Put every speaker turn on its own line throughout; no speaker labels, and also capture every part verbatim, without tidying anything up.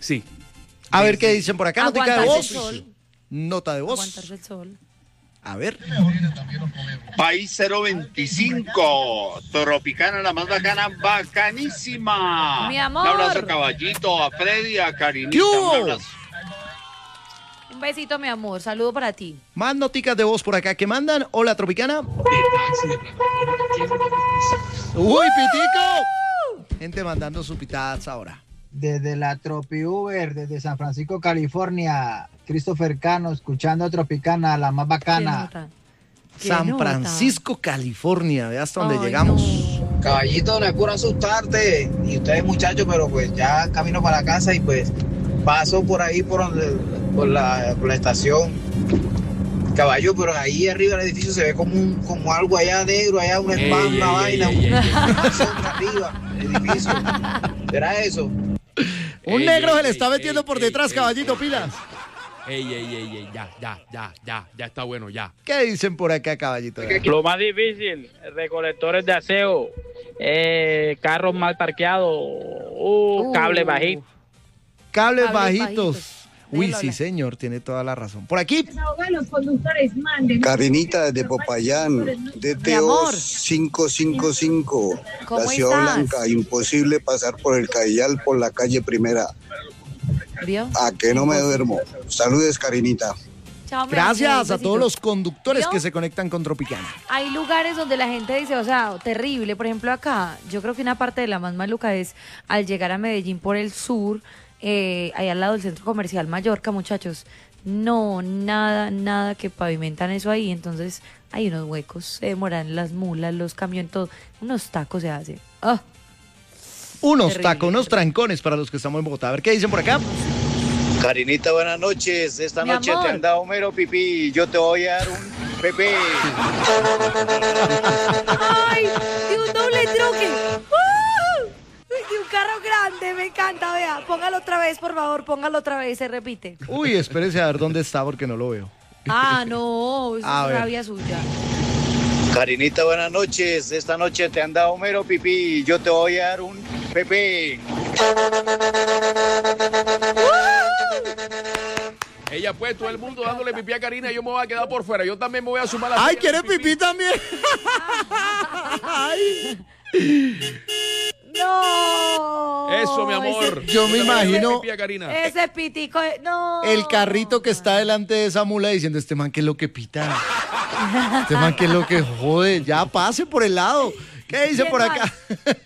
Sí.
A ver qué dicen por acá. Notica de voz.
El sol.
Nota de voz.
Aguantarse el sol.
A ver.
País cero veinticinco, Tropicana, la más bacana, bacanísima.
Mi amor.
Un abrazo, Caballito, a Freddy, a Karinita.
¿Qué hubo?
Un abrazo.
Un besito, mi amor. Saludo para ti.
Más noticas de voz por acá que mandan. Hola, Tropicana. Uy, pitico. Gente mandando su pitadas ahora.
Desde la Tropi Uber, desde San Francisco, California, Christopher Cano, escuchando a Tropicana, la más
¿Qué
bacana.
nota? ¿Qué
San
nota?
Francisco, California. Ve hasta donde
Ay,
llegamos.
no.
Caballito, no es por asustarte, y ustedes muchachos, pero pues ya camino para la casa y pues paso por ahí por, donde, por, la, por la estación. Caballo, pero ahí arriba del edificio se ve como un, como algo allá negro, allá una
Ey,
espalda,
ey,
una vaina,
ey, ey,
una sombra arriba del edificio. ¿Será eso?
Un
Ey,
negro
ey,
se le
ey,
está metiendo
ey,
por
ey,
detrás,
ey,
caballito,
ey,
pilas.
Ey, ey, ey, ey, ya, ya, ya, ya, ya está bueno, ya.
¿Qué dicen por acá, caballito?
Lo más difícil, recolectores de aseo, eh, carros mal parqueados, uh,
Uh.
cable bajito.
Cables
Cables
bajitos.
bajitos.
Uy,
Déjalo
sí,
hablar.
señor, tiene toda la razón. Por aquí,
Los conductores manden.
Karinita desde Popayán, D T O
amor.
cinco cinco cinco,
¿Cómo
la Ciudad
estás?
Blanca, imposible pasar por el Cayal por la calle Primera.
¿Vio?
A que no me duermo. Saludes, Karinita.
Chao, mi
gracias
amor, un
a todos
besito.
los conductores
¿Vio?
que se conectan con Tropicana.
Hay lugares donde la gente dice, o sea, terrible. Por ejemplo, acá, yo creo que una parte de la más maluca es al llegar a Medellín por el sur, eh, ahí al lado del centro comercial Mallorca, muchachos. No, nada, nada que pavimentan eso ahí. Entonces, hay unos huecos, se demoran las mulas, los camiones, todo. Unos tacos se hacen. ¡Ah!
Unos
Terrible.
tacos, unos trancones para los que estamos en Bogotá. A ver qué dicen por acá.
Karinita, buenas noches. Esta
Mi
noche
amor.
te han dado mero pipí. Yo te voy a dar un pepe.
¡Ay! ¡De un doble troque! ¡Uh! ¡Uy, de un carro grande! Me encanta, vea. Póngalo otra vez, por favor, póngalo otra vez, se repite.
Uy, espérese a ver dónde está porque no lo veo.
Ah, no, eso
A
es
ver.
rabia suya.
Karinita, buenas noches. Esta noche te han dado mero pipí. Yo te voy a dar un pepe.
Ella, pues, todo el mundo dándole pipí a Karina, yo me voy a quedar por fuera. Yo también me voy a sumar a la
¡Ay,
fila
quiere
del
pipí también! ¡Ay!
No.
Eso, mi amor.
Yo me
también
imagino-
le pipí a Karina.
Ese pitico, de- no.
El carrito que está delante de esa mula diciendo, este man, ¿qué es lo que pita? Este man, ¿qué es lo que jode? Ya pase por el lado. ¿Qué dice
¿Quién
por
más?
acá?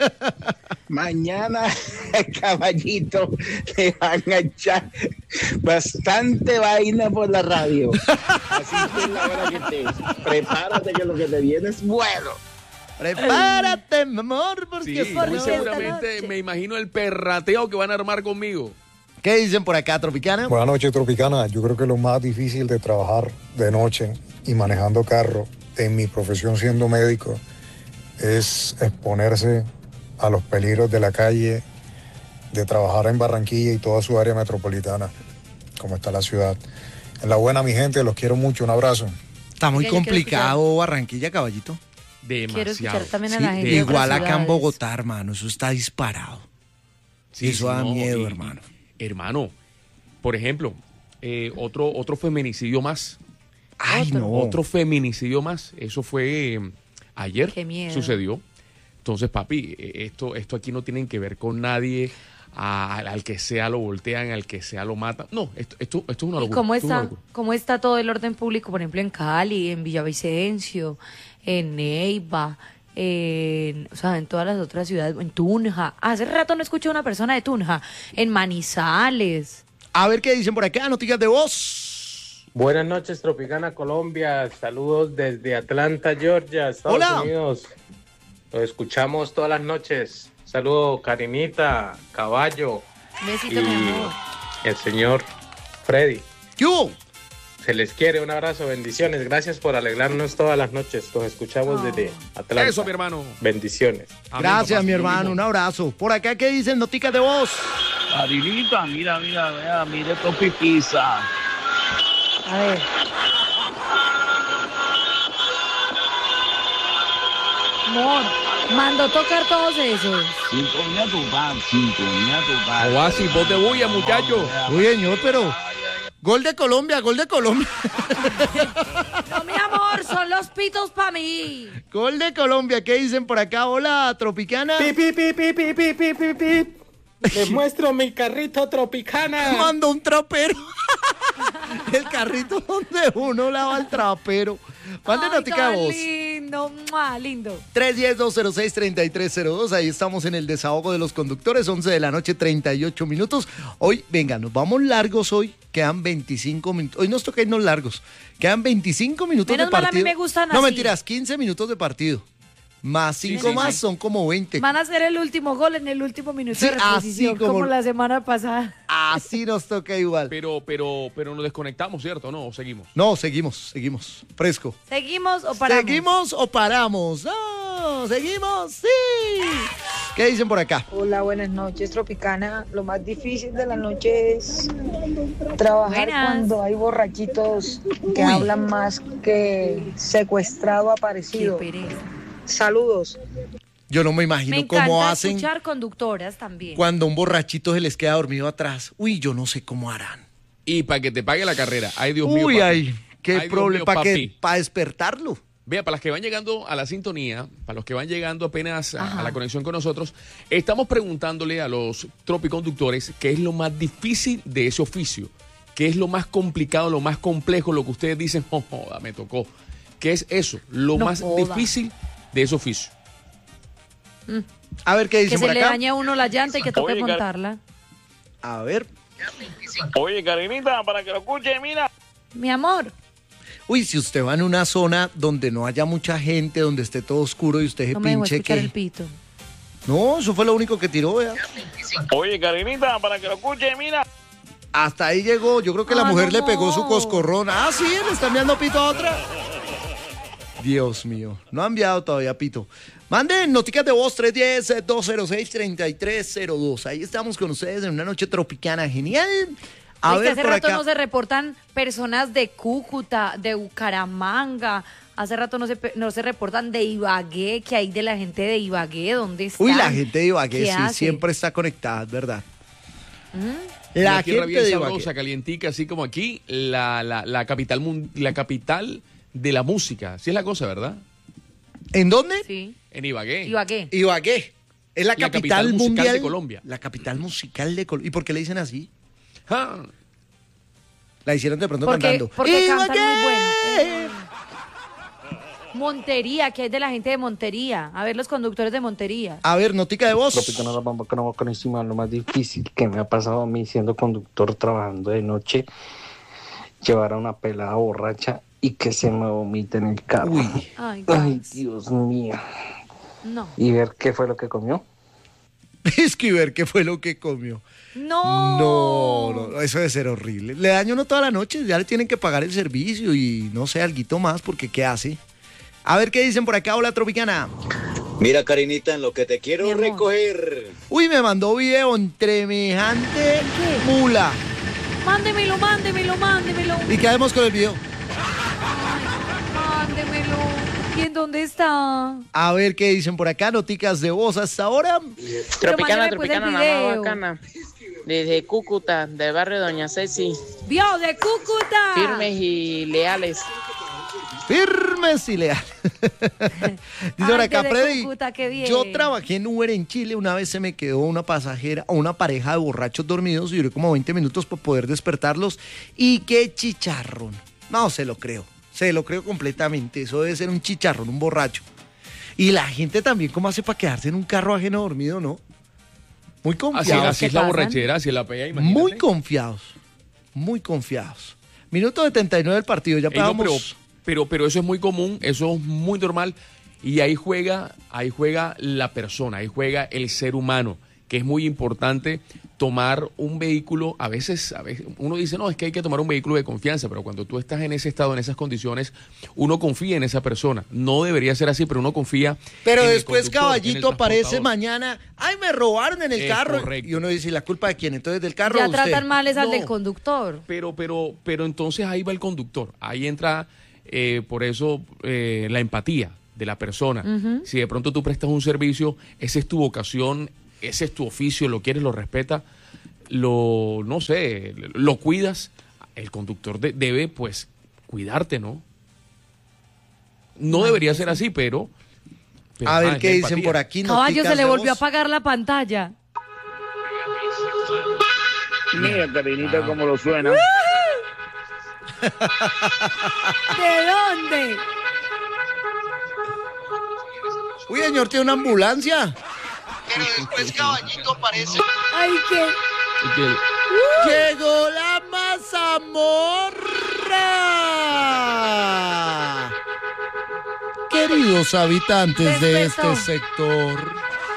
Mañana, caballito, le van a echar bastante vaina por la radio. Así que es la hora que te prepárate que lo que te viene es bueno.
Prepárate, mi amor, porque
Sí,
por
muy
esta
seguramente
noche.
me imagino el perrateo que van a armar conmigo.
¿Qué dicen por acá, Tropicana?
Buenas noches, Tropicana. Yo creo que lo más difícil de trabajar de noche y manejando carro, en mi profesión siendo médico, es exponerse a los peligros de la calle, de trabajar en Barranquilla y toda su área metropolitana, como está la ciudad. En la buena, mi gente, los quiero mucho. Un abrazo.
Está muy
Oiga, yo quiero
complicado Barranquilla, caballito.
Quiero escuchar
Demasiado.
también a
Sí,
la gente. de
igual
otras
acá en
ciudades.
Bogotá, hermano, eso está disparado.
Sí,
Eso
sí,
da
no,
miedo,
y-
hermano.
y- hermano, por ejemplo, eh, otro, otro feminicidio más.
Ay,
Otro.
no.
Otro feminicidio más. Eso fue eh, ayer.
Qué miedo.
Sucedió. Entonces, papi, eh, esto, esto aquí no tiene que ver con nadie. A- al, al que sea lo voltean, al que sea lo matan. No, esto, esto, esto es una
¿Y
locura.
cómo
esto es una
está,
locura.
cómo está todo el orden público, por ejemplo, en Cali, en Villavicencio, en Neiva, en, o sea, en todas las otras ciudades, en Tunja? Hace rato no escuché a una persona de Tunja, en Manizales.
A ver qué dicen por acá, noticias de voz.
Buenas noches, Tropicana Colombia. Saludos desde Atlanta, Georgia, Estados
Hola.
Unidos. Los escuchamos todas las noches. Saludos, Karinita, Caballo
Besito,
y
mi amor.
el señor Freddy.
¿Qué hubo?
Se les quiere, un abrazo, bendiciones. Gracias por alegrarnos todas las noches. Los escuchamos
Oh.
desde Atlanta.
Eso, mi hermano.
Bendiciones.
Amén,
Gracias,
papá,
mi
lo
hermano,
mismo.
un abrazo. Por acá, ¿qué dicen noticias de voz?
Karinita, mira, mira, mira, mire Topi Pizza.
A ver. Amor, Mandó tocar todos esos.
Sintonía total, sintonía total.
Oasis, voz de bulla, muchachos.
Uy, señor, pero... Gol de Colombia, gol de Colombia.
No, mi amor, son los pitos para mí.
Gol de Colombia, ¿qué dicen por acá? Hola, Tropicana.
Pi, pi, pi, pi, pi, pi, pi, pi, pi. Les muestro mi carrito Tropicana.
Mandó un trapero. El carrito donde uno lava el trapero. Mande notica de voz.
Lindo, ¡mua! Lindo.
tres uno cero, dos cero seis, tres tres cero dos. Ahí estamos en el desahogo de los conductores. once de la noche, treinta y ocho minutos. Hoy, venga, nos vamos largos hoy. Quedan veinticinco minutos. Hoy nos toca irnos largos. Quedan veinticinco minutos
Menos
de
mal,
partido.
a mí me gustan
no,
así.
mentiras, quince minutos de partido. Más cinco
Sí, sí,
más
sí.
son como veinte.
Van a hacer el último gol en el último minuto
Sí,
de reposición,
así como-
como la semana pasada.
Así nos toca igual.
Pero, pero, pero nos desconectamos, ¿cierto? ¿No? ¿O seguimos?
No, seguimos, seguimos. Fresco.
¿Seguimos o paramos?
¿Seguimos o paramos? ¡No! ¿Seguimos? ¡Sí! ¿Qué dicen por acá?
Hola, buenas noches, Tropicana. Lo más difícil de la noche es trabajar
Buenas.
cuando hay borrachitos que
Uy.
hablan más que secuestrado
Qué
aparecido.
pereza.
Saludos.
Yo no me imagino
Me encanta
cómo hacen
escuchar conductoras también.
cuando un borrachito se les queda dormido atrás. Uy, yo no sé cómo harán.
Y para que te pague la carrera. Ay, Dios mío.
Uy,
papi.
ay, qué
Ay, Dios
problema.
mío,
¿Para qué?
papi.
¿Para despertarlo?
Vea, para los que van llegando a la sintonía, para los que van llegando apenas a,
Ajá.
a la conexión con nosotros, estamos preguntándole a los tropiconductores qué es lo más difícil de ese oficio, qué es lo más complicado, lo más complejo, lo que ustedes dicen, oh, joda, me tocó. ¿Qué es eso? Lo
No
más
joda.
difícil de ese oficio.
A ver qué
Que
dicen
se
por
le
acá.
dañe a uno la llanta y que toque
Oye, Gar-
montarla.
A ver.
Oye, Karinita, para que lo escuche, mira.
Mi amor,
Uy, si usted va en una zona donde no haya mucha gente, donde esté todo oscuro y usted se
no me dejó
pinche
escuchar
que...
el pito.
No, eso fue lo único que tiró, vea.
Oye, Karinita, para que lo escuche, mira.
Hasta ahí llegó. Yo creo que la
Ah,
mujer
no.
le pegó su coscorrón. Ah, sí, le está enviando pito a otra. Dios mío, no ha enviado todavía pito. Manden noticias de voz tres uno cero, dos cero seis, tres tres cero dos. Ahí estamos con ustedes en una noche tropicana genial. A
Es que
ver
hace
por
rato
acá.
no se reportan personas de Cúcuta, de Bucaramanga. Hace rato no se, pe- no se reportan de Ibagué, que hay de la gente de Ibagué, ¿dónde están?
Uy, la gente de Ibagué
¿Qué
sí
hace?
siempre está conectada, es verdad.
Una
La
tierra
gente
bien
de
sabrosa,
Ibagué.
calientica, así como aquí, la, la, la capital mun- la capital de la música. Así es la cosa, ¿verdad?
¿En dónde?
Sí,
En Ibagué.
Ibagué.
Ibagué. Es la,
La
capital,
capital musical
mundial
de Colombia.
La capital musical de Colombia. ¿Y por qué le dicen así?
Ah,
La hicieron de pronto
Porque,
cantando.
porque cantan
¡Ibagué!
muy bueno. Eh. Montería, que es de la gente de Montería. A ver, los conductores de Montería.
A ver, notica de voz.
Tropicana, la bamba, con con encima, lo más difícil que me ha pasado a mí siendo conductor trabajando de noche, llevar a una pelada borracha y que se me vomite en el carro.
Uy.
Ay,
Ay,
gas.
Dios mío.
No.
Y ver qué fue lo que comió.
Escribir qué fue lo que comió.
No.
No, no, no, eso debe ser horrible. Le daño no toda la noche, ya le tienen que pagar el servicio y no sé, alguito más, porque ¿qué hace? A ver qué dicen por acá, hola Tropicana.
Mira, Karinita, en lo que te
Mi
quiero
amor.
recoger.
Uy, me mandó video en semejante mula.
Mándemelo, mándemelo, mándemelo.
¿Y qué hacemos con el video?
Mándemelo. ¿Y en dónde está?
A ver qué dicen por acá, noticas de voz hasta ahora.
Tropicana,
Tropicana,
pues, el
tropicana, la
video.
más bacana. Desde Cúcuta, del barrio Doña Ceci.
Vio de Cúcuta.
Firmes y leales.
Firmes y leales. Dice por
Ay,
acá,
desde
Freddy.
Cúcuta, qué bien.
Yo trabajé en Uber en Chile. Una vez se me quedó una pasajera o una pareja de borrachos dormidos y duré como veinte minutos para poder despertarlos. Y qué chicharrón. No, se lo creo. Se lo creo completamente. Eso debe ser un chicharrón, un borracho. Y la gente también, ¿cómo hace para quedarse en un carro ajeno dormido, no? Muy
así,
confiados.
así es la borrachera, así es la pea, imagínate.
Muy confiados. Muy confiados. Minuto setenta y nueve del partido. Ya
Ey, no,
pegamos.
pero, pero, pero eso es muy común, eso es muy normal. Y ahí juega, ahí juega la persona, ahí juega el ser humano, que es muy importante tomar un vehículo. A veces, a veces uno dice, no, es que hay que tomar un vehículo de confianza, pero cuando tú estás en ese estado, en esas condiciones, uno confía en esa persona. No debería ser así, pero uno confía
Pero
en el
después
conductor, en el
Caballito aparece
transportador.
mañana, ay, me robaron en el
Es
carro.
correcto.
Y uno dice, ¿y la culpa de quién? Entonces, ¿del carro
Ya
o usted?
tratan mal es al
No.
del conductor.
Pero, pero, pero entonces ahí va el conductor. Ahí entra, eh, por eso, eh, la empatía. de la persona.
Ujú.
Si de pronto tú prestas un servicio, esa es tu vocación, ese es tu oficio, lo quieres, lo respetas, lo, no sé, lo cuidas, el conductor de- debe, pues, cuidarte, ¿no? No debería ser así, pero... pero,
A
ah,
ver
es
qué
la
dicen
empatía.
por aquí.
Caballo,
noticas
se le
de
volvió a
voz.
apagar la pantalla.
Mira, Karinita, cómo lo suena.
¿De dónde?
Uy, señor, tiene una ambulancia.
Pero después Caballito aparece.
Ay, qué...
Y que-
Llegó la mazamorra. Queridos habitantes de
Despertó.
este sector.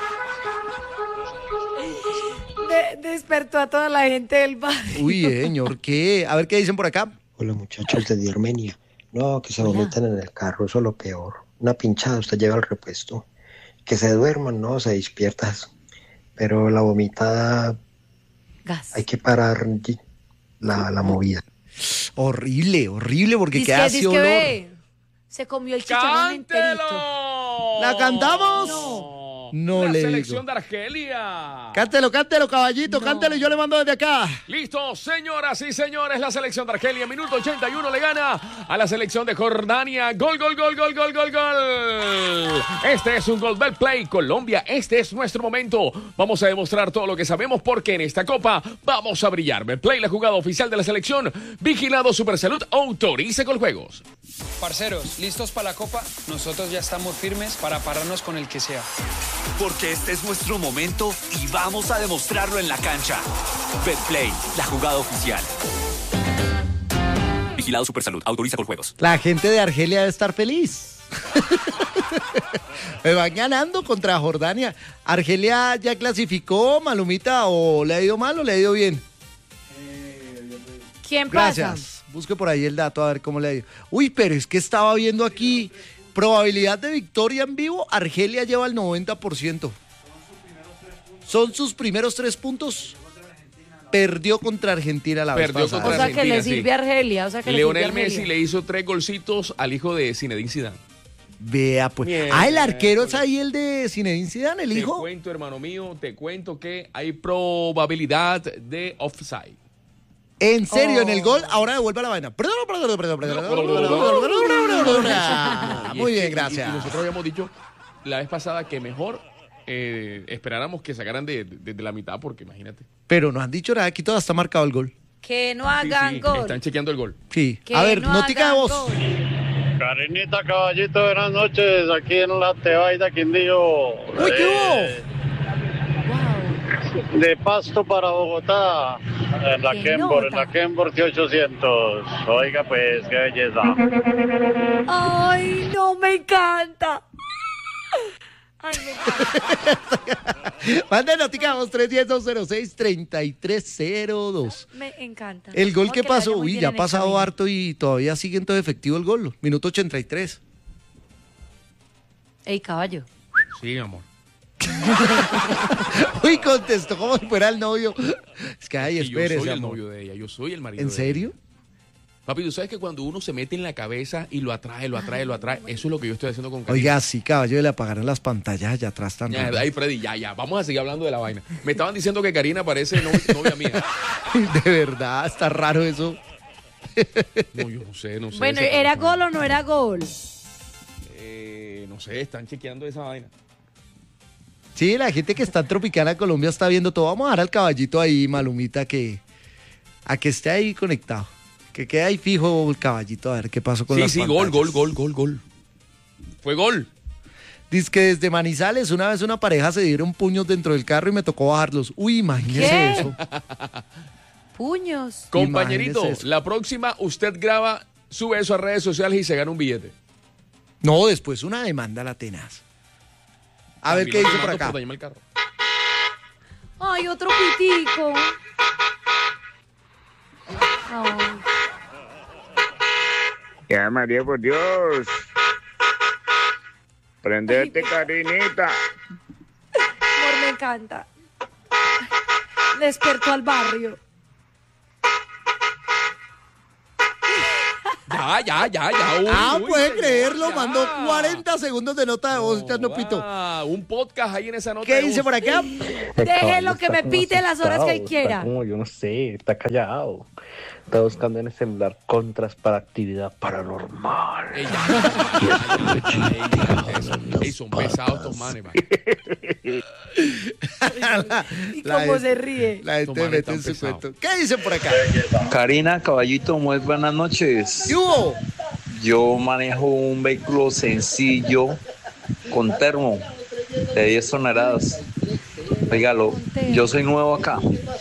de- despertó a toda la gente del barrio.
Uy, señor, ¿qué? A ver qué dicen por acá.
Hola muchachos desde Armenia. No, que se vomitan en el carro, eso es lo peor. Una pinchada, usted llega al repuesto. Que se duerman, no, se despiertas. Pero la vomitada,
Gas.
hay que parar la, la movida.
Horrible, horrible, porque
Dice
queda
que,
así
dice que
olor.
ve, se comió el chicharrón enterito.
¿La cantamos?
No.
No
la
le
selección
digo.
de Argelia.
Cántelo, cántelo, caballito, cántelo y yo le mando desde acá.
Listo, señoras y señores, la selección de Argelia, minuto ochenta y uno, le gana a la selección de Jordania. Gol, gol, gol, gol, gol, gol, gol. Este es un gol del Play Colombia. Este es nuestro momento. Vamos a demostrar todo lo que sabemos porque en esta copa vamos a brillar. Play, la jugada oficial de la selección. Vigilado Supersalud, autorice con juegos.
Parceros, ¿listos para la copa? Nosotros ya estamos firmes para pararnos con el que sea.
Porque este es nuestro momento y vamos a demostrarlo en la cancha. Betplay, la jugada oficial. Vigilado Supersalud, autoriza con juegos.
La gente de Argelia debe estar feliz. Me van ganando contra Jordania. ¿Argelia ya clasificó, Malumita, o le ha ido mal o le ha ido bien?
¿Quién pasa?
Gracias. Busque por ahí el dato a ver cómo le ha ido. Uy, pero es que estaba viendo aquí probabilidad de victoria en vivo. Argelia lleva el noventa por ciento. Son sus primeros tres puntos. Perdió contra Argentina la
Perdió
vez pasada.
contra
O sea que le
Argentina, sí.
sirve a Argelia. O sea que le
Leonel
sirve a Argelia.
Messi le hizo tres golcitos al hijo de Zinedine Zidane.
Vea, pues.
Bien.
Ah, el arquero es ahí el de Zinedine Zidane, el
Te
hijo.
cuento, hermano mío, te cuento que hay probabilidad de offside.
En serio,
Oh.
en el gol, ahora devuelve la vaina. Perdón, perdón, perdón, perdón, perdón. Ah, Muy
Y es
bien,
que-
gracias.
Y nosotros habíamos dicho la vez pasada que mejor eh, esperáramos que sacaran de, de- de la mitad, porque imagínate.
Pero no han dicho nada, aquí todo está marcado el gol.
Que no
Sí,
hagan
sí,
gol.
están chequeando el gol.
Sí.
Que
A ver,
no
notica de
hagan
voz.
gol.
Karinita, caballito, buenas noches. Aquí en la Tebaida, Quindío.
Uy, ¿qué hubo?
De Pasto para Bogotá. En la
¿Qué
Kenbor, en
nota?
la Kenbor T ochocientos. Oiga, pues, qué belleza.
Ay, no, me encanta. Ay, me encanta.
Manda notica de voz tres uno cero, dos cero seis, tres tres cero dos.
Me encanta.
El gol
Amor,
que
le vaya
pasó,
muy
uy,
bien
ya ha
en esta
pasado
vida.
harto y todavía sigue en todo efectivo el gol. Minuto ochenta y tres.
Ey, caballo.
Sí, mi amor.
Uy, contestó como si fuera el novio. Es que, ay,
Y yo
espérese,
soy el
amor.
novio de ella, yo soy el marido
¿En
de
serio?
ella. Papi, tú sabes que cuando uno se mete en la cabeza y lo atrae, lo atrae, lo atrae, eso es lo que yo estoy haciendo con Karina.
Oiga, sí, caballo, le apagaron las pantallas allá atrás
Ya,
también.
ahí, Freddy, ya, ya, vamos a seguir hablando de la vaina. Me estaban diciendo que Karina parece no- novia mía.
De verdad, está raro eso.
No, yo no sé, no sé.
Bueno,
esa-
¿era gol o no era gol?
Eh, no sé, están chequeando esa vaina.
Sí, la gente que está en Tropicana Colombia está viendo todo. Vamos a dar al caballito ahí, Malumita, que a que esté ahí conectado. Que quede ahí fijo el caballito a ver qué pasó con
Sí,
las
sí,
pantallas.
gol, gol, gol, gol, gol. Fue gol.
Dice que desde Manizales una vez una pareja se dieron puños dentro del carro y me tocó bajarlos. Uy, imagínese
¿Qué?
eso.
Puños.
Compañerito,
Imagínese eso.
la próxima usted graba, sube eso a redes sociales y se gana un billete.
No, después una demanda la tenaz. A ver qué dice por acá.
dañarme el carro.
Ay, otro pitico. Ay.
Ya, María, por Dios. Prendete, Karinita.
Amor, me encanta. Despertó al barrio.
Ya, ya, ya, ya. Uy,
ah,
uy,
puede
señor,
creerlo,
ya.
mandó cuarenta segundos de nota de voz, no, Pito.
Ah, un podcast ahí en esa nota.
¿Qué
de
dice
voz.
por acá?
Déjelo que me pite las horas que él
Está
quiera.
como, yo no sé, está callado. Está buscando en el celular contras para actividad paranormal.
Ey, ya, ya, ya, ya, ya, ey, son pesados estos manes, man.
Y cómo se ríe.
La gente mete en su cuento. ¿Qué dicen por acá?
Karina, caballito, muy buenas noches.
¿Qué hubo?
Yo manejo un vehículo sencillo con termo de diez toneladas. Oígalo, yo soy nuevo acá.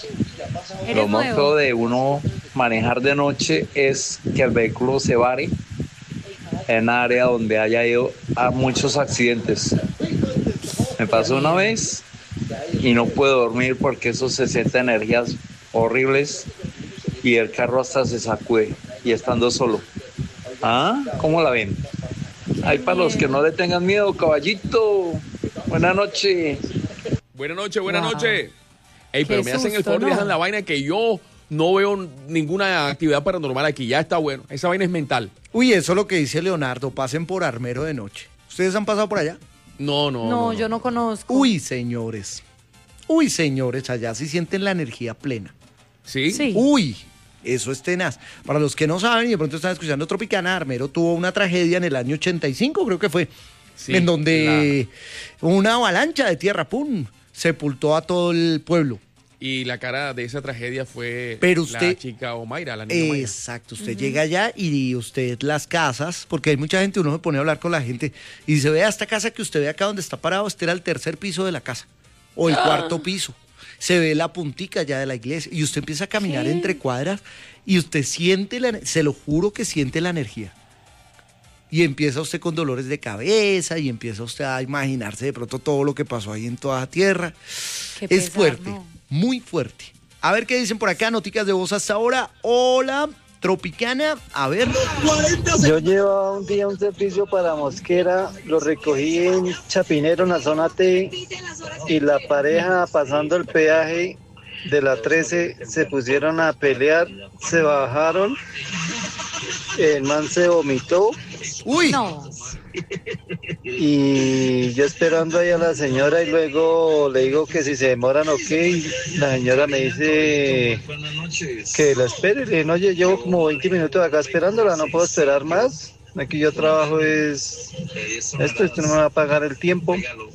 Lo más
nuevo?
feo de uno manejar de noche es que el vehículo se vare en una área donde haya ido a muchos accidentes. Me pasó una vez y no puedo dormir porque eso se siente energías horribles y el carro hasta se sacude y estando solo. ¿Ah? ¿Cómo la ven? Ay, para los que no le tengan miedo, caballito. Buenas noches.
Buenas noches, buenas
Wow.
noches. Ey, pero
Qué
me hacen el
susto,
favor y
¿no?
dejan la vaina que yo no veo ninguna actividad paranormal aquí. Ya está bueno. Esa vaina es mental.
Uy, eso es lo que dice Leonardo, pasen por Armero de noche. ¿Ustedes han pasado por allá?
No, no,
No,
no.
yo no conozco.
Uy, señores. Uy, señores, allá sí sienten la energía plena.
¿Sí?
Sí.
Uy, eso es tenaz. Para los que no saben y de pronto están escuchando Tropicana, Armero tuvo una tragedia en el año ochenta y cinco, creo que fue,
Sí,
en donde una avalancha de tierra, pum, sepultó a todo el pueblo.
Y la cara de esa tragedia fue
Pero
la
usted-
chica Omaira, la niña Omaira.
Exacto, usted llega allá y usted las casas, porque hay mucha gente, uno se pone a hablar con la gente y dice, vea esta casa que usted ve acá donde está parado, este era el tercer piso de la casa o el cuarto piso. Se ve la puntica ya de la iglesia y usted empieza a caminar
¿Qué?
entre cuadras y usted siente, la, se lo juro que siente la energía. Y empieza usted con dolores de cabeza y empieza usted a imaginarse de pronto todo lo que pasó ahí en toda la tierra.
Qué
Es
pesar,
fuerte,
¿no?
muy fuerte. A ver qué dicen por acá, noticas de voz hasta ahora. Hola, Tropicana, a ver.
Yo llevaba un día un servicio para Mosquera, lo recogí en Chapinero, en la zona T, y la pareja pasando el peaje de la trece se pusieron a pelear, se bajaron, el man se vomitó.
Uy.
No.
Y yo esperando ahí a la señora y luego le digo que si se demoran ok, la señora me dice que la espere, le dije, no, yo llevo como veinte minutos acá esperándola, no puedo esperar más, aquí yo trabajo es esto, esto no me va a pagar el tiempo.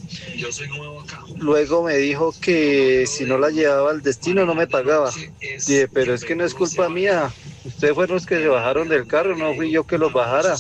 Luego me dijo que si no la llevaba al destino no me pagaba. Dije, pero es que no es culpa mía, ustedes fueron los que se bajaron del carro, no fui yo que los bajara.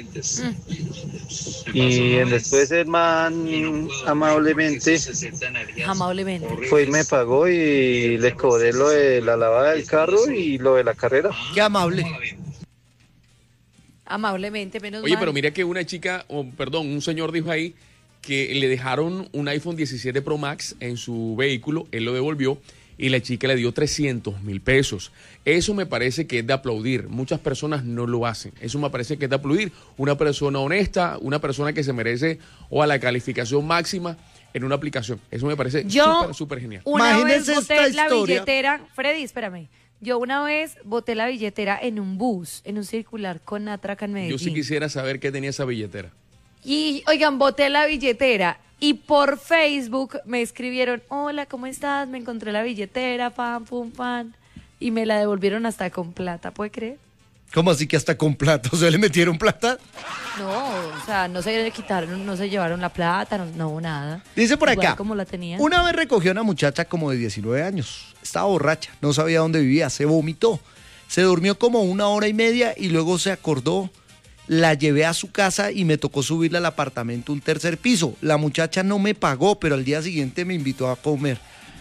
Y después el man amablemente
Amablemente.
fue y me pagó y le cobré lo de la lavada del carro y lo de la carrera.
Qué amable.
Amablemente, menos
Oye,
mal.
pero mira que una chica, o perdón, un señor dijo ahí que le dejaron un iPhone diecisiete Pro Max en su vehículo, él lo devolvió y la chica le dio trescientos mil pesos. Eso me parece que es de aplaudir. Muchas personas no lo hacen. Eso me parece que es de aplaudir. Una persona honesta, una persona que se merece o a la calificación máxima en una aplicación. Eso me parece
Yo
súper, súper genial.
Una
Imagínense
vez boté
esta
la
historia.
billetera, Freddy, espérame. Yo una vez boté la billetera en un bus, en un circular con Atraca en Medellín.
Yo sí quisiera saber qué tenía esa billetera.
Y, oigan, boté la billetera y por Facebook me escribieron, hola, ¿cómo estás? Me encontré la billetera, pam, pum, pam. Y me la devolvieron hasta con plata, ¿puede creer?
¿Cómo así que hasta con plata? ¿O sea, le metieron plata?
No, o sea, no se quitaron, no se llevaron la plata, no, no la
Dice por
Igual
acá,
como la tenían.
una vez recogió a una muchacha como de diecinueve años. Estaba borracha, no sabía dónde vivía, se vomitó. Se durmió como una hora y media y luego se acordó. La llevé a su casa y me tocó subirla al apartamento un tercer piso. La muchacha no me pagó, pero al día siguiente me invitó a comer.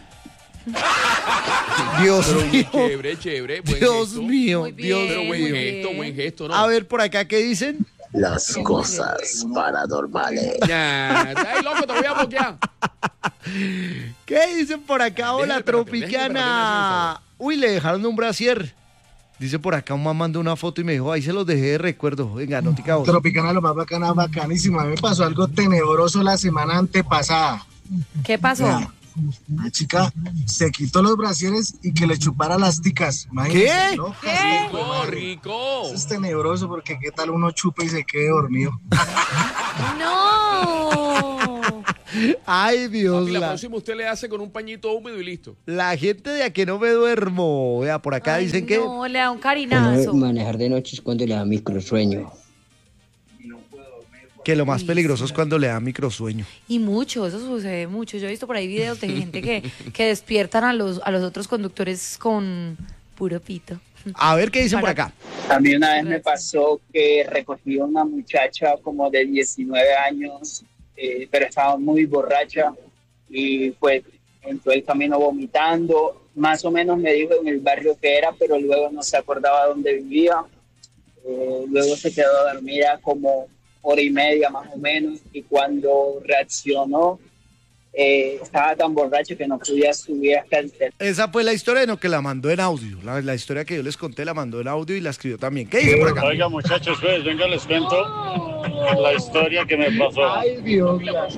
Dios
Pero
mío.
chévere, chévere. Buen
Dios
gesto.
mío,
Muy bien,
Dios
Pero buen
mío.
gesto, buen gesto, ¿no?
A ver por acá, ¿qué dicen?
Las cosas paranormales.
Ya, ay, loco, te voy a bloquear.
¿Qué dicen por acá? Hola,
Déjame, espérate, déjame,
Tropicana. Uy, le dejaron un brasier. Dice por acá, un man mandó una foto y me dijo, ahí se los dejé de recuerdo. Venga, notica vos.
Tropicana, lo más bacana, bacanísimo. A mí me pasó algo tenebroso la semana antepasada.
¿Qué pasó?
Vea, una chica se quitó los brasieres y que le chupara las ticas. Imagínense,
¿Qué?
¿no?
¿Qué?
Rico, rico.
Eso es tenebroso porque qué tal uno chupa y se quede dormido.
No.
Ay, Dios.
Papi, la
La,
próxima usted le hace con un pañito húmedo y listo.
la gente de a que no me duermo. Vea, por acá
Ay,
dicen que...
no, le da un carinazo.
Manejar de noche es cuando le da microsueño.
Que lo más peligroso es cuando le da microsueño.
Y mucho, eso sucede mucho. Yo he visto por ahí videos de gente que, que despiertan a los, a los otros conductores con puro pito.
A ver qué dicen por acá.
A mí una vez me pasó que recogí a una muchacha como de diecinueve años, eh, pero estaba muy borracha y pues entró el camino vomitando. Más o menos me dijo en el barrio que era, pero luego no se acordaba dónde vivía. Eh, luego se quedó dormida como hora y media más o menos, y cuando reaccionó eh, estaba tan borracho que no podía subir hasta el tercer.
Esa fue la historia, no, que la mandó en audio. La, la historia que yo les conté la mandó en audio y la escribió también. ¿Qué dice por acá?
Oiga, muchachos, pues, venga, les cuento la historia que me pasó.
Ay, Dios.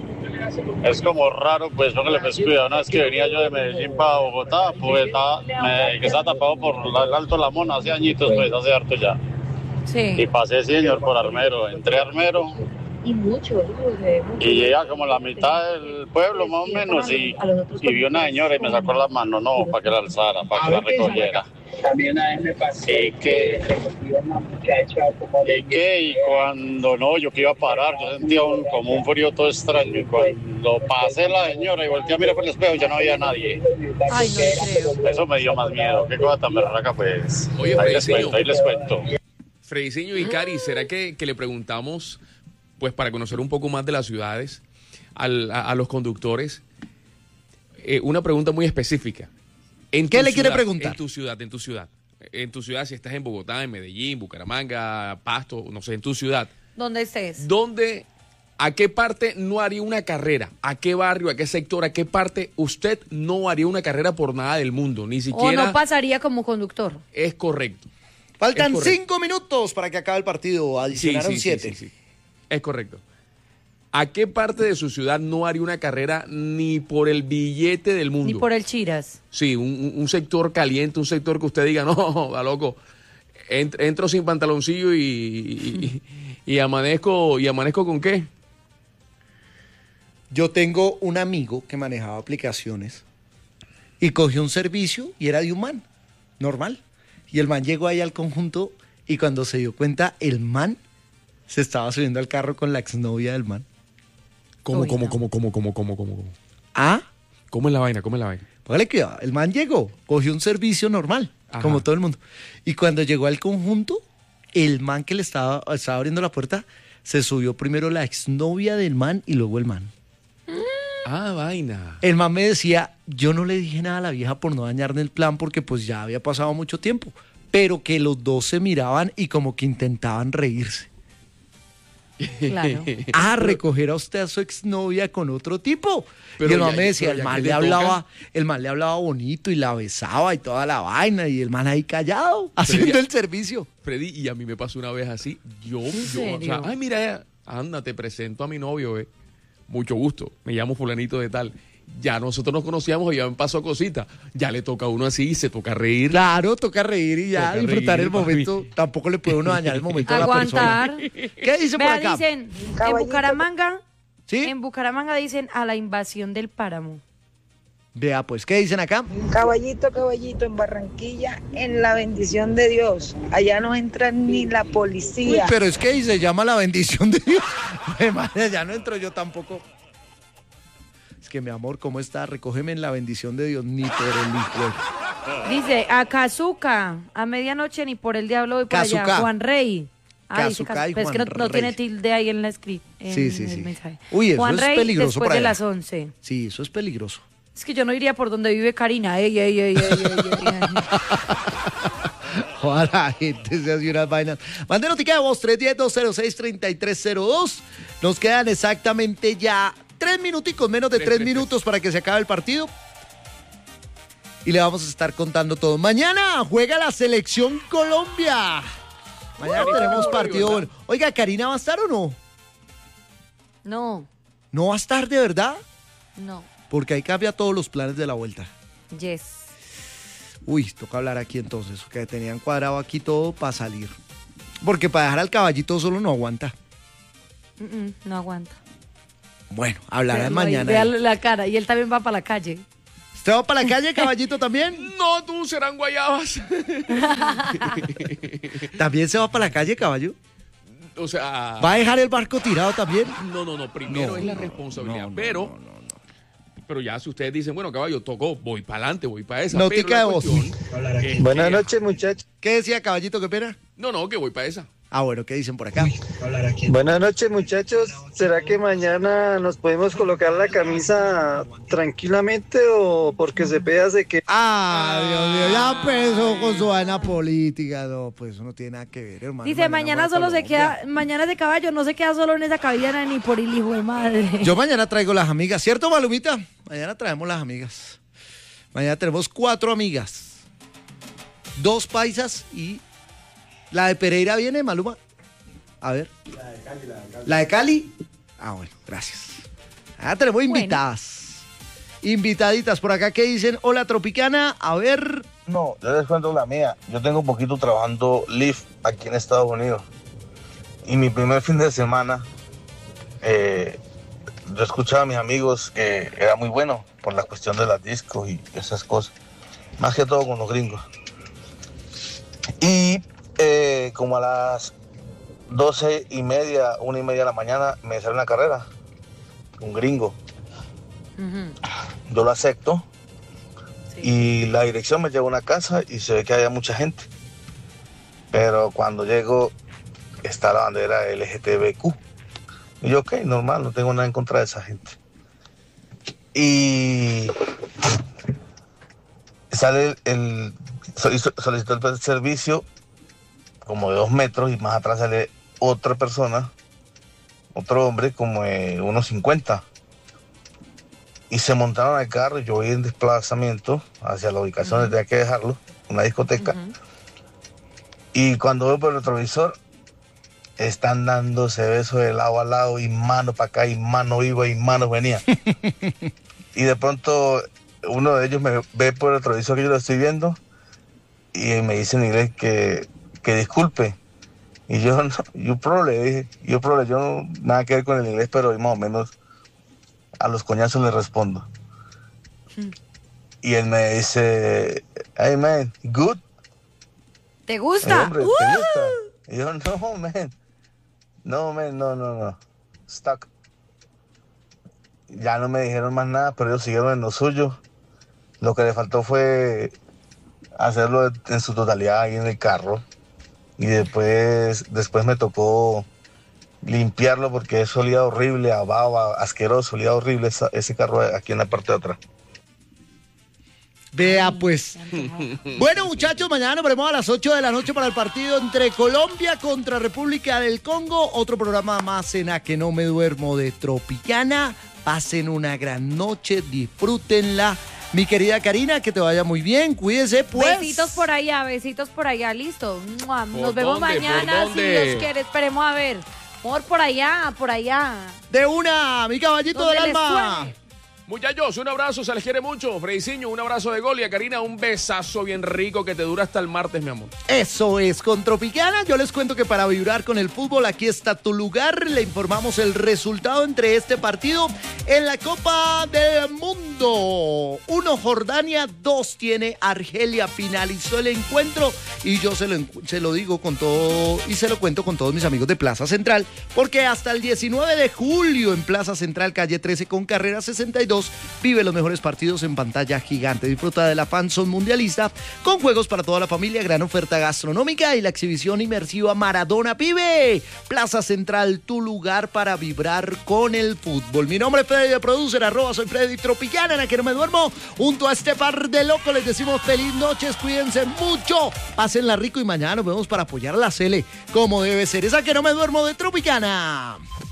Es como raro, pues, póngale pues cuidado. Una vez que venía yo de Medellín para Bogotá, pues, estaba, me, que estaba tapado por la- el Alto La Mona hace añitos, pues, hace harto ya.
Sí.
Y pasé, señor, por Armero. Entré a Armero
Y mucho, eso sucede mucho.
y llegué a como la mitad del pueblo, más o menos, y, y vi una señora y me sacó la mano, no, para que la alzara, para que la recogiera.
A mí una vez me pasó
¿Y qué?
que recogí a una muchacha como de
¿Y qué? Y cuando no, yo que iba a parar, yo sentía un, como un frío todo extraño. Y cuando pasé la señora y volteé a mirar por el espejo, ya no había nadie.
Ay, no le creo.
Eso me dio más miedo. Qué cosa tan berraca, pues.
Oye,
ahí les
Fredicillo.
cuento, ahí les cuento.
Frediciño y Cari, ¿será que, que le preguntamos, pues para conocer un poco más de las ciudades, al- a, a los conductores, eh, una pregunta muy específica? En
¿Qué
tu
le quiere
ciudad,
preguntar?
En tu ciudad, en tu ciudad. En tu ciudad, si estás en Bogotá, en Medellín, Bucaramanga, Pasto, no sé, en tu ciudad.
¿Dónde estés?
¿Dónde, a qué parte no haría una carrera? ¿A qué barrio, a qué sector, a qué parte usted no haría una carrera por nada del mundo? Ni
O
siquiera
no pasaría como conductor.
es correcto.
Faltan
Es correcto.
cinco minutos para que acabe el partido. Adicionaron
Sí, sí,
siete.
sí, sí, sí. Es correcto. ¿A qué parte de su ciudad no haría una carrera ni por el billete del mundo?
Ni por el Chiras.
Sí, un, un sector caliente, un sector que usted diga, no, va loco, ent- entro sin pantaloncillo y, y, y- y amanezco, ¿y amanezco con qué?
Yo tengo un amigo que manejaba aplicaciones y cogió un servicio y era de un man, normal. Y el man llegó ahí al conjunto y cuando se dio cuenta, el man se estaba subiendo al carro con la exnovia del man.
¿Cómo,
Uy,
cómo,
no.
cómo, cómo, cómo, cómo, cómo, cómo?
¿Ah?
¿Cómo es la vaina? ¿Cómo es la vaina?
Póngale cuidado, el man llegó, cogió un servicio normal,
Ajá.
como todo el mundo. Y cuando llegó al conjunto, el man que le estaba, estaba abriendo la puerta, se subió primero la exnovia del man y luego el man.
Ah, vaina.
El man me decía, yo no le dije nada a la vieja por no dañarme el plan porque pues ya había pasado mucho tiempo, pero que los dos se miraban y como que intentaban reírse.
Claro.
Ah, recoger a usted a su exnovia con otro tipo.
Pero
y el man
ya-
me decía,
pero
el
ya
man
que
le
te
hablaba,
toca.
el man le hablaba bonito y la besaba y toda la vaina, y el man ahí callado, haciendo
ya-
el servicio.
Freddy, y a mí me pasó una vez así, yo, yo, o
serio?
sea, ay, mira, anda, te presento a mi novio, eh. Mucho gusto, me llamo fulanito de tal. Ya nosotros nos conocíamos y ya me pasó cosita. Ya le toca a uno así y se toca reír.
Claro, toca reír y ya
Toca
disfrutar
reír,
el momento. Tampoco le puede uno dañar el momento a la
Aguantar.
persona. ¿Qué dice por
Vea,
acá?
dicen, en
Caballito.
Bucaramanga,
¿Sí?
en Bucaramanga dicen a la invasión del páramo.
Vea, pues, ¿qué dicen acá?
Caballito, caballito, en Barranquilla, en la bendición de Dios. Allá no entra ni la
Uy,
policía.
pero es que ahí se llama la bendición de Dios. Ay, madre, ya no entro yo tampoco. Es que, mi amor, ¿cómo está? Recógeme en la bendición de Dios, ni por el hijo.
Dice, a Cazuca, a medianoche ni por el diablo voy por allá.
Cazuca.
Juan Rey. Ah, dice
Cazuca
Cazu-
y
pero es que no,
Juan
no tiene
Rey.
tilde ahí en la script, en
Sí, sí,
el
sí.
mensaje.
Uy, eso
Juan
es
Rey
peligroso
después
por
de
allá.
las once.
Sí, eso es peligroso.
Es que yo no iría por donde vive Karina. Ey, ey, ey, ey, ey, ey, ey.
Joder, la gente se hace unas vainas. Mande notica de voz, tres uno cero, dos cero seis, tres tres cero dos. Nos quedan exactamente ya tres minuticos, menos de
Tres,
tres
tres,
minutos para que se acabe el partido. Y le vamos a estar contando todo. Mañana juega la selección Colombia. Mañana
Uh,
tenemos
horario,
partido
¿verdad?
bueno. Oiga, ¿Karina va a estar o no?
No,
¿No va a estar de verdad?
no.
porque ahí cambia todos los planes de la vuelta.
Yes.
Uy, toca hablar aquí entonces, que tenían cuadrado aquí todo para salir. Porque para dejar al caballito solo no aguanta.
Mm-mm, no aguanta.
Bueno, hablarán
Véalo ahí,
mañana.
véalo la cara, y él también va para la calle.
¿Usted va para la calle, caballito, también?
No, tú serán guayabas.
¿También se va para la calle, caballo?
O sea...
¿Va a dejar el barco tirado también?
No, no, no. Primero
No,
es la
no,
responsabilidad.
no, no,
pero,
no, no, no.
pero ya si ustedes dicen, bueno, caballo, tocó, voy para adelante, voy para esa.
Notica
pero la
de voz.
cuestión es
Buenas
que-
noches, muchachos.
¿Qué decía, caballito, qué pena?
No, no, que voy para esa.
Ah, bueno, ¿qué dicen por acá?
Buenas noches, muchachos. ¿Será que mañana nos podemos colocar la camisa tranquilamente o porque se pega se que...
Ah, Dios mío, ya empezó con su vaina política. No, pues eso no tiene nada que ver, hermano.
Dice, mañana
va a
solo se
Colombia.
queda, mañana ese caballo no se queda solo en esa cabellera ni por el hijo de madre.
Yo mañana traigo las amigas, ¿cierto, Malumita? Mañana traemos las amigas. Mañana tenemos cuatro amigas. Dos paisas y... ¿La de Pereira viene, Maluma? A ver. La de Cali, la de Cali. ¿La de Cali? Ah, bueno, gracias. Ah, tenemos invitadas. Bueno. Invitaditas por acá que dicen, hola Tropicana, a ver.
No, yo les cuento la mía. Yo tengo un poquito trabajando Lyft aquí en Estados Unidos. Y mi primer fin de semana, eh, yo escuchaba a mis amigos que era muy bueno por la cuestión de las discos y esas cosas. Más que todo con los gringos. Y eh, como a las doce y media, una y media de la mañana, me sale una carrera. Un gringo.
Uh-huh.
Yo lo acepto.
Sí.
Y la dirección me lleva a una casa y se ve que había mucha gente. Pero cuando llego está la bandera L G T B Q. Y yo, ok, normal, no tengo nada en contra de esa gente. Y sale el, el solicitó el servicio como de dos metros y más atrás sale otra persona, otro hombre como de unos cincuenta. Y se montaron al carro y yo voy en desplazamiento hacia la ubicación donde uh-huh. tenía que dejarlo, una discoteca. Uh-huh. Y cuando veo por el retrovisor, están dándose besos de lado a lado y mano para acá y mano iba y mano venía. Y de pronto uno de ellos me ve por el retrovisor que yo lo estoy viendo y me dice en inglés que, que disculpe. Y yo, no, yo probable, dije, yo probable, yo no, nada que ver con el inglés, pero más o menos a los coñazos le respondo. Hmm. Y él me dice, hey man, good.
¿Te gusta?
Hombre,
uh.
¿te gusta? Y yo, no man, no man, no, no, no, stuck. Ya no me dijeron más nada, pero ellos siguieron en lo suyo. Lo que le faltó fue hacerlo en su totalidad ahí en el carro. Y después, después me tocó limpiarlo porque eso olía horrible, a baba, asqueroso, olía horrible esa, ese carro aquí en la parte de atrás.
Vea pues. Bueno, muchachos, mañana nos veremos a las ocho de la noche para el partido entre Colombia contra República del Congo. Otro programa más en A Que No Me Duermo de Tropicana. Pasen una gran noche, disfrútenla. Mi querida Karina, que te vaya muy bien, cuídese pues.
Besitos por allá, besitos por allá, listo. Nos vemos
dónde?
mañana, si Dios quiere, esperemos a ver. Amor, por allá, por allá.
De una, mi caballito del alma.
Suene?
Muchachos, un abrazo, se les quiere mucho. Frediciño, un abrazo de gol y a Karina un besazo bien rico que te dura hasta el martes, mi amor.
Eso es, con Tropicana yo les cuento que para vibrar con el fútbol aquí está tu lugar. Le informamos el resultado entre este partido en la Copa del Mundo. Uno Jordania, dos tiene Argelia. Finalizó el encuentro y yo se lo, se lo digo con todo y se lo cuento con todos mis amigos de Plaza Central, porque hasta el diecinueve de julio en Plaza Central, calle trece con carrera sesenta y dos, vive los mejores partidos en pantalla gigante. Disfruta de la FanZone mundialista con juegos para toda la familia, gran oferta gastronómica y la exhibición inmersiva Maradona Vive. Plaza Central, tu lugar para vibrar con el fútbol. Mi nombre es Freddy de Producer, arroba soy Freddy Tropicana, en la que no me duermo. Junto a este par de locos les decimos feliz noches, cuídense mucho, pásenla rico y mañana nos vemos para apoyar a la Cele como debe ser. Esa que no me duermo de Tropicana.